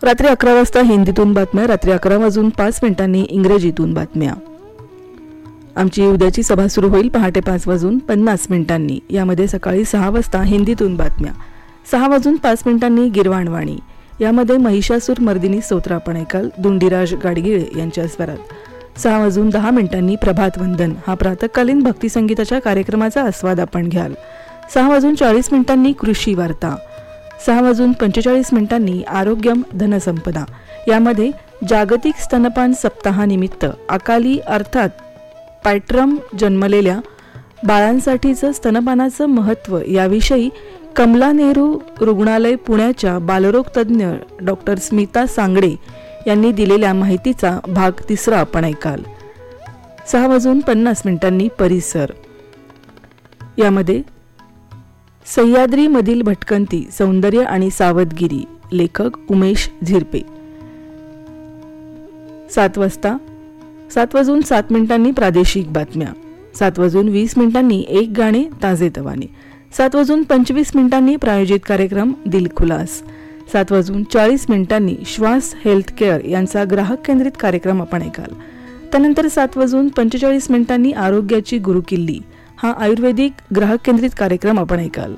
रात्री 11 वाजता हिंदीतून बातम्या, रात्री 11:05 इंग्रजीतून बातम्या. आमची उद्याची सभा सुरू होईल पहाटे 5:50 यामध्ये सकाळी 6 वाजता हिंदीतून बातम्या, 6:05 गिरवाणवाणी, यामध्ये महिषासूर मर्दिनी स्तोत्र आपण ऐकाल दुंडीराज गाडगिळे यांच्या स्वरात. 6:10 प्रभात वंदन हा प्रातःकालीन भक्तिसंगीताच्या कार्यक्रमाचा आस्वाद आपण घ्याल. 6:40 कृषी वार्ता, 6:45 आरोग्यम धनसंपदा, यामध्ये जागतिक स्तनपान सप्ताहानिमित्त अकाली अर्थात पॅट्रम जन्मलेल्या बाळांसाठीचं स्तनपानाचं महत्त्व याविषयी कमला नेहरू रुग्णालय पुण्याच्या बालरोग तज्ज्ञ डॉक्टर स्मिता सांगडे यांनी दिलेल्या माहितीचा भाग 3 आपण ऐकाल. 6:50 परिसर, यामध्ये सह्याद्रीमधील भटकंती सौंदर्य आणि सावधगिरी, लेखक उमेश झिरपे. 7:07 प्रादेशिक बातम्या, 7:20 एक गाणे ताजेतवाने, 7:25 प्रायोजित कार्यक्रम दिलखुलास, 7:40 श्वास हेल्थ केअर यांचा ग्राहक केंद्रित कार्यक्रम आपण ऐकाल. त्यानंतर 7:45 आरोग्याची गुरुकिल्ली हा आयुर्वेदिक ग्राहक केंद्रित कार्यक्रम आपण ऐकाल.